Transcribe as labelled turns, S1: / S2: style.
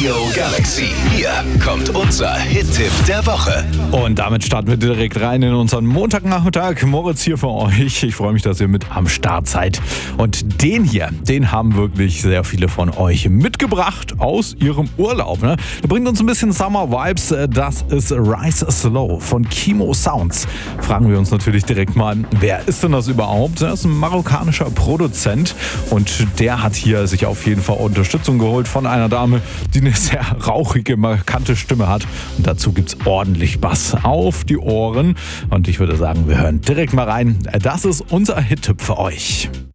S1: Radio Galaxy. Hier kommt unser Hit-Tipp der Woche.
S2: Und damit starten wir direkt rein in unseren Montagnachmittag. Moritz hier für euch. Ich freue mich, dass ihr mit am Start seid. Und den hier, den haben wirklich sehr viele von euch mitgebracht aus ihrem Urlaub. Ne? Der bringt uns ein bisschen Summer-Vibes. Das ist Rise Slow von Kimo Sounds. Fragen wir uns natürlich direkt mal, wer ist denn das überhaupt? Das ist ein marokkanischer Produzent und der hat hier sich auf jeden Fall Unterstützung geholt von einer Dame, die eine sehr rauchige, markante Stimme hat. Und dazu gibt's ordentlich Bass auf die Ohren. Und ich würde sagen, wir hören direkt mal rein. Das ist unser Hit-Tipp für euch.